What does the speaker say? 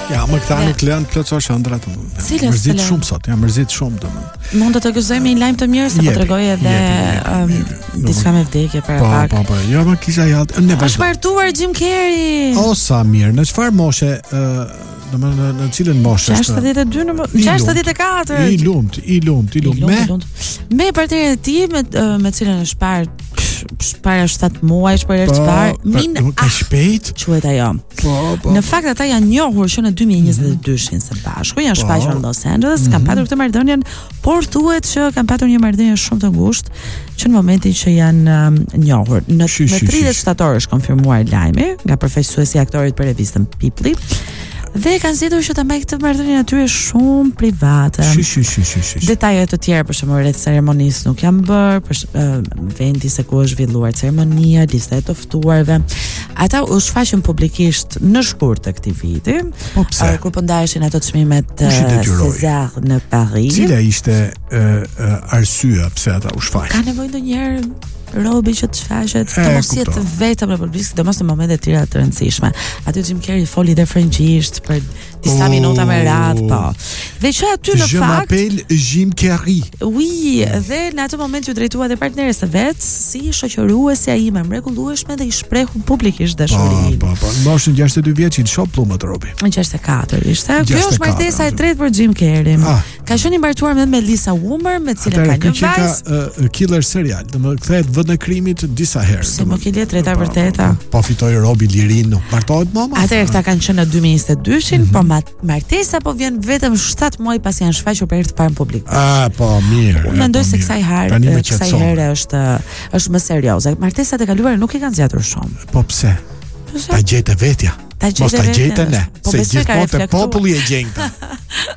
Ja, më këta nuk lënë plotësosh ëndrat. Mërzit shumë sot, jam mërzit shumë domethënë. Mund të gëzojmë një lajm të mirë se po tregoj edhe diçka me vdekje para pak. Po. Jo, më kisha jallë. Është martuar Jim Carrey. O sa mirë. Në çfarë moshe domethënë në cilën moshë është? 62 në 64. I lumt. Me partnerin e tij me cilën është parë para 7 muajsh për herë të parë. Nuk ka shpejt. Quhet ajo. Po. Në fakt ata janë njohur që në 2022 së bashku, janë shfaqur në Los Angeles, kanë patur këtë marrëdhënien, por thuhet që kanë patur një marrëdhënie shumë të ngushtë që në momentin që janë njohur. Në 30 shtator është konfirmuar lajmi nga përfaqësuesi i aktorit për revistën People. Dhe kanë zgjedhur që ta mbajnë këtë marrëdhënie atyre shumë private. Detaje të tjera për shembull rreth ceremonisë nuk janë bërë, për vendi se ku është zhvilluar ceremonia, lista e të ftuarve. Ata u shfaqën publikisht në shkurt të këtij viti. Kur po ndaheshin ato çmimet César në Paris. Cila ishte arsyeja pse ata u shfaqën? Ka nevojë ndonjëherë robi që të shfaqet, të mos jetë vetëm në publik, sidomos në momente të tjera të rëndësishme. Aty Jim Carrey foli dhe frëngjisht për disa minuta me radhë, po. Dhe që aty në fakt Je m'appelle Jim Carrey. Oui, dhe në atë moment ju drejtua dhe partneres së vet, si shoqëruesi ai më mrekullueshme dhe i shprehun publikisht dashurinë. Po. Në moshën 62 vjeç i shoh plumët robi. Në 64 ishte. Kjo është martesa e tretë për Jim Carrey. Ka qenë i martuar me Melissa Woomer, me cilën ka një vajzë. Killer serial, domethënë kthehet vend e krimit disa herë. Se më ke le treta vërteta. Po fitoi robi lirin, nuk martohet më. Atëherë këta kanë qenë në 2022-shin, po martesa po vjen vetëm 7 muaj pasi janë shfaqur për herë të parë në publik. Po mirë. Unë mendoj se kësaj herë është më serioze. Martesat e kaluara nuk i kanë zgjatur shumë. Po pse? Ta gjete vetja. Mos ta gjete ne. Se gjithmonë populli e gjen këtë.